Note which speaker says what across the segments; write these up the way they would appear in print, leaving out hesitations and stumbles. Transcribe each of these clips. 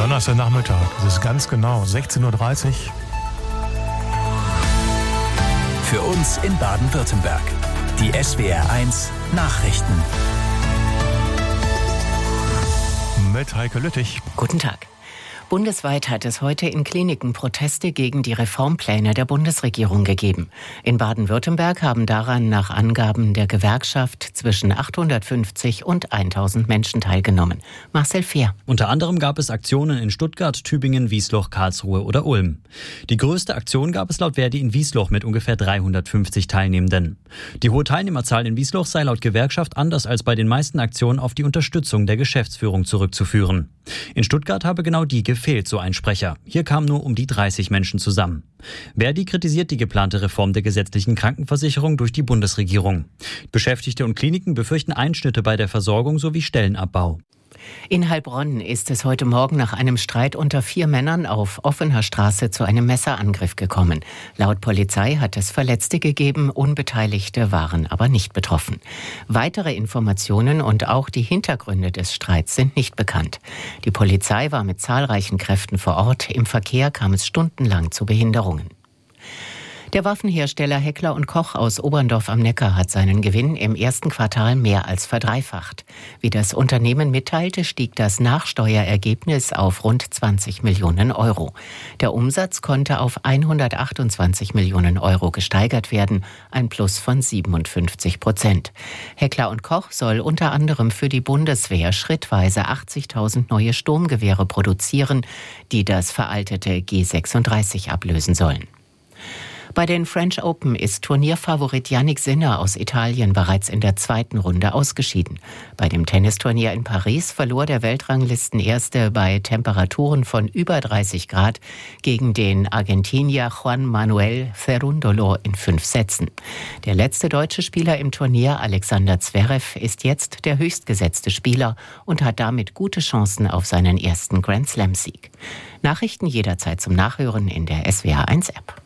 Speaker 1: Donnerstagnachmittag, es ist ganz genau 16.30 Uhr.
Speaker 2: Für uns in Baden-Württemberg. Die SWR1 Nachrichten.
Speaker 1: Mit Heike Lüttich.
Speaker 3: Guten Tag. Bundesweit hat es heute in Kliniken Proteste gegen die Reformpläne der Bundesregierung gegeben. In Baden-Württemberg haben daran nach Angaben der Gewerkschaft zwischen 850 und 1000 Menschen teilgenommen. Marcel Fehr.
Speaker 4: Unter anderem gab es Aktionen in Stuttgart, Tübingen, Wiesloch, Karlsruhe oder Ulm. Die größte Aktion gab es laut Verdi in Wiesloch mit ungefähr 350 Teilnehmenden. Die hohe Teilnehmerzahl in Wiesloch sei laut Gewerkschaft anders als bei den meisten Aktionen auf die Unterstützung der Geschäftsführung zurückzuführen. In Stuttgart habe genau die gefehlt, so ein Sprecher. Hier kamen nur um die 30 Menschen zusammen. Verdi kritisiert die geplante Reform der gesetzlichen Krankenversicherung durch die Bundesregierung. Beschäftigte und Kliniken befürchten Einschnitte bei der Versorgung sowie Stellenabbau.
Speaker 3: In Heilbronn ist es heute Morgen nach einem Streit unter 4 Männern auf offener Straße zu einem Messerangriff gekommen. Laut Polizei hat es Verletzte gegeben, Unbeteiligte waren aber nicht betroffen. Weitere Informationen und auch die Hintergründe des Streits sind nicht bekannt. Die Polizei war mit zahlreichen Kräften vor Ort. Im Verkehr kam es stundenlang zu Behinderungen. Der Waffenhersteller Heckler & Koch aus Oberndorf am Neckar hat seinen Gewinn im ersten Quartal mehr als verdreifacht. Wie das Unternehmen mitteilte, stieg das Nachsteuerergebnis auf rund 20 Millionen Euro. Der Umsatz konnte auf 128 Millionen Euro gesteigert werden, ein Plus von 57%. Heckler & Koch soll unter anderem für die Bundeswehr schrittweise 80.000 neue Sturmgewehre produzieren, die das veraltete G36 ablösen sollen. Bei den French Open ist Turnierfavorit Jannik Sinner aus Italien bereits in der zweiten Runde ausgeschieden. Bei dem Tennisturnier in Paris verlor der Weltranglistenerste bei Temperaturen von über 30 Grad gegen den Argentinier Juan Manuel Cerúndolo in 5 Sätzen. Der letzte deutsche Spieler im Turnier, Alexander Zverev, ist jetzt der höchstgesetzte Spieler und hat damit gute Chancen auf seinen ersten Grand-Slam-Sieg. Nachrichten jederzeit zum Nachhören in der SWR1-App.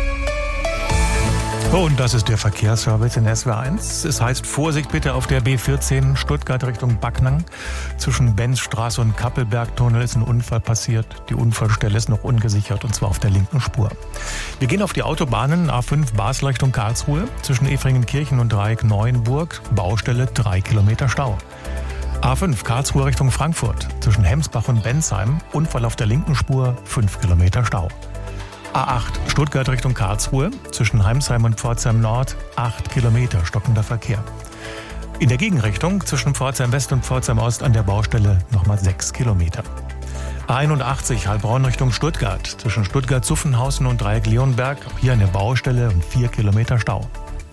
Speaker 1: Und das ist der Verkehrsservice in SWR1. Es heißt Vorsicht bitte auf der B14 Stuttgart Richtung Backnang. Zwischen Benzstraße und Kappelbergtunnel ist ein Unfall passiert. Die Unfallstelle ist noch ungesichert und zwar auf der linken Spur. Wir gehen auf die Autobahnen A5 Basel Richtung Karlsruhe. Zwischen Efringenkirchen und Dreieck Neuenburg. Baustelle 3 Kilometer Stau. A5 Karlsruhe Richtung Frankfurt. Zwischen Hemsbach und Bensheim. Unfall auf der linken Spur, 5 Kilometer Stau. A8 Stuttgart Richtung Karlsruhe, zwischen Heimsheim und Pforzheim Nord, 8 Kilometer stockender Verkehr. In der Gegenrichtung zwischen Pforzheim West und Pforzheim Ost an der Baustelle nochmal 6 Kilometer. A81 Heilbronn Richtung Stuttgart, zwischen Stuttgart-Zuffenhausen und Dreieck Leonberg, auch hier an der Baustelle und 4 Kilometer Stau.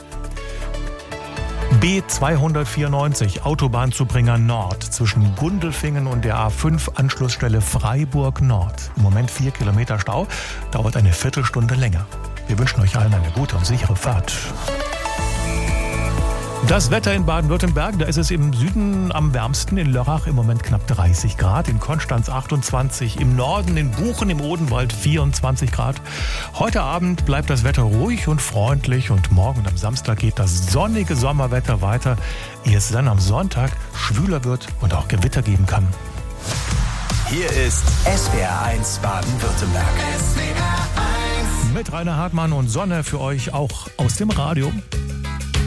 Speaker 1: B294 Autobahnzubringer Nord zwischen Gundelfingen und der A5 Anschlussstelle Freiburg Nord. Im Moment 4 Kilometer Stau, dauert eine Viertelstunde länger. Wir wünschen euch allen eine gute und sichere Fahrt. Das Wetter in Baden-Württemberg, da ist es im Süden am wärmsten, in Lörrach im Moment knapp 30 Grad, in Konstanz 28, im Norden in Buchen im Odenwald 24 Grad. Heute Abend bleibt das Wetter ruhig und freundlich und morgen am Samstag geht das sonnige Sommerwetter weiter, ehe es dann am Sonntag schwüler wird und auch Gewitter geben kann.
Speaker 2: Hier ist SWR1 Baden-Württemberg.
Speaker 1: Mit Rainer Hartmann und Sonne für euch auch aus dem Radio.